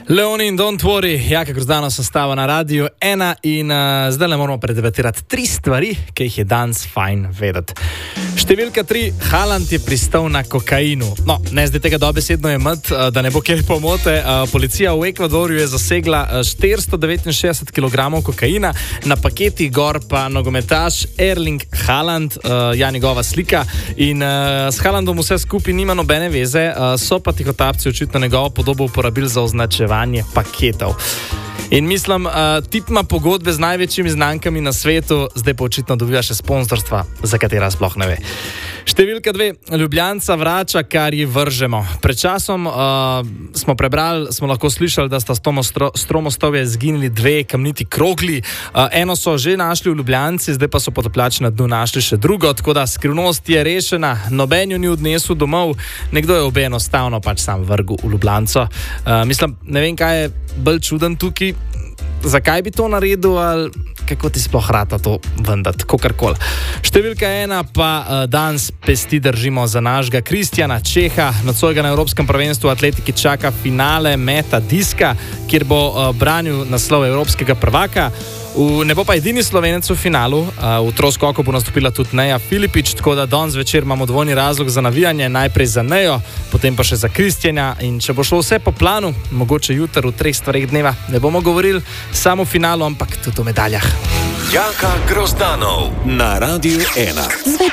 Leoni in Don't Worry, Jaka Grozdano sestava na Radiu 1 in zdaj le moramo predebatirati 3 stvari, ki jih je danes fajn vedeti. Številka 3, Haaland je pristal na kokainu. No, ne zdaj tega dobesedno jemati, da ne bo kjer pomote. Policija v Ekvadorju je zasegla 469 kg kokaina, na paketi gor pa nogometaš Erling Haaland, ja njegova slika. In s Haalandom vse skupaj nima nobene veze, so pa tihotapci očitno njegovo podobo uporabili za označevanje paketov. In mislim, tip ima pogodbe z največjimi znankami na svetu, zdaj pa očitno dobiva še sponzorstva, za katera sploh ne ve. Številka 2, Ljubljanca vrača, kar ji vržemo. Pred časom smo prebrali, smo lahko slišali, da sta s Tromostovje zginili 2 kamniti krogli. Eno so že našli v Ljubljanci, zdaj pa so potopljači na dnu našli še drugo, tako da skrivnost je rešena, noben jo ni odnesel domov, nekdo je obe enostavno pač sam vrgel v Ljubljanco. Mislim, ne vem, kaj je bolj čuden tukaj, zakaj bi to naredil ali kako ti sploh rata to vendati, kakorkoli. Številka 1 pa danes pesti držimo za našega Kristjana Čeha. Nocoj ga na Evropskem prvenstvu atletiki čaka finale meta diska, kjer bo branil naslov evropskega prvaka. Ne bo pa edini Slovenec v finalu, v troskoku bo nastopila tudi Neja Filipič, tako da danes večer imamo dvojni razlog za navijanje, najprej za Nejo, potem pa še za Kristjana, in če bo šlo vse po planu, mogoče jutri v 3 stvareh dneva ne bomo govorili samo o finalu, ampak tudi o medaljah. Jaka Grozdanov na Radiu 1.